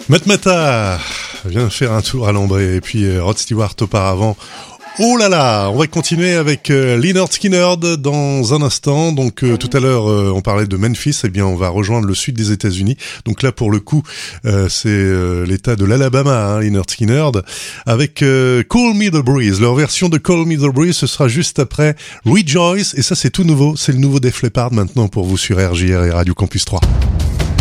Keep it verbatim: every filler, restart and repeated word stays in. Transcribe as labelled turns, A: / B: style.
A: Matt Mata vient faire un tour à l'Ambré et puis euh, Rod Stewart auparavant. Oh là là, on va continuer avec euh, Lynyrd Skynyrd dans un instant. Donc euh, tout à l'heure euh, on parlait de Memphis, eh bien on va rejoindre le sud des États-Unis. Donc là pour le coup euh, c'est euh, l'état de l'Alabama, hein, Lynyrd Skynyrd, avec euh, Call Me The Breeze. Leur version de Call Me The Breeze, ce sera juste après Rejoice, et ça c'est tout nouveau, c'est le nouveau Def Leppard maintenant pour vous sur R J R et Radio Campus trois.